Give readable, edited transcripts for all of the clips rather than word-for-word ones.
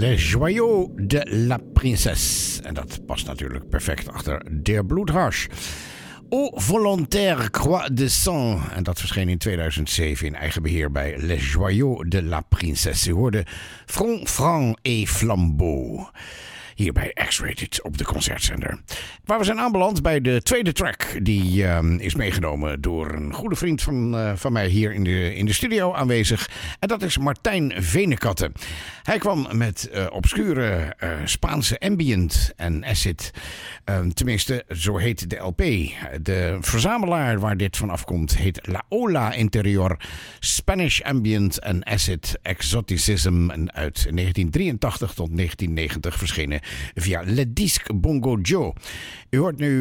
Les Joyaux de la Princesse. En dat past natuurlijk perfect achter Der Bloedhars. Au Volontaire Croix de Sang. En dat verscheen in 2007 in eigen beheer bij Les Joyaux de la Princesse. U hoorde Front, Franc et Flambeau. Hier bij X-Rated op de Concertzender. Waar we zijn aanbeland bij de tweede track. Die is meegenomen door een goede vriend van mij hier in de studio aanwezig. En dat is Martijn Venekatten. Hij kwam met obscure Spaanse ambient en acid. Tenminste, zo heet de LP. De verzamelaar waar dit van afkomt heet La Ola Interior. Spanish Ambient and Acid Exoticism. En uit 1983 tot 1990 verschenen via Le Disque Bongo Joe. U hoort nu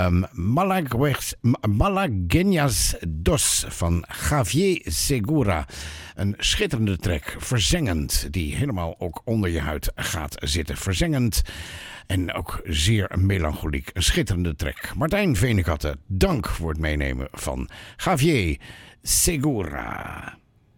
Malagueñas Dos van Javier Segura. Een schitterende track, verzengend, die helemaal ook onder je huid gaat zitten. Verzengend en ook zeer melancholiek. Een schitterende track. Martijn Venekatten, dank voor het meenemen van Javier Segura.